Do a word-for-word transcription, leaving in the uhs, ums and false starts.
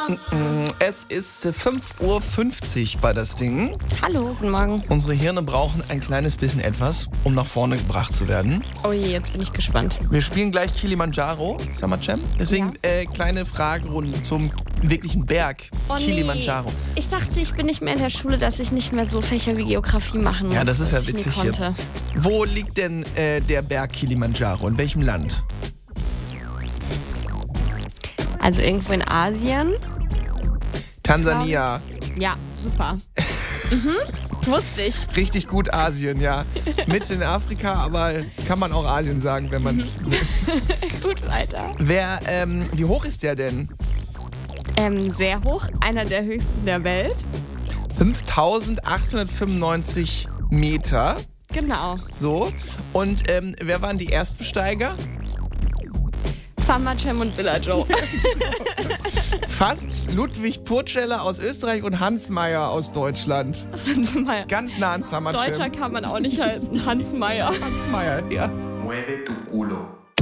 Es ist fünf Uhr fünfzig bei das Ding. Hallo, guten Morgen. Unsere Hirne brauchen ein kleines bisschen etwas, um nach vorne gebracht zu werden. Oh je, jetzt bin ich gespannt. Wir spielen gleich Kilimanjaro, Summer Jam. Deswegen Ja. äh, kleine Fragerunde zum wirklichen Berg Oh nee. Kilimanjaro. Ich dachte, ich bin nicht mehr in der Schule, dass ich nicht mehr so Fächer wie Geografie machen muss. Ja, das ist ja was ich nie witzig hier. konnte. Wo liegt denn äh, der Berg Kilimanjaro? In welchem Land? Also irgendwo in Asien. Tansania. Ja, super. mhm, wusste ich. Richtig gut Asien, ja. Mitten in Afrika, aber kann man auch Asien sagen, wenn man es... Gut, weiter. Wer, ähm, wie hoch ist der denn? Ähm, sehr hoch, einer der höchsten der Welt. fünftausendachthundertfünfundneunzig Meter. Genau. So. Und ähm, wer waren die Erstbesteiger? Summer Jam und Villa Joe. Fast Ludwig Purceller aus Österreich und Hans Meyer aus Deutschland. Hans Meyer. Ganz nah an Summer Jam. Deutscher kann man auch nicht heißen. Hans Meyer. Hans Meyer, ja. Mueve tu culo.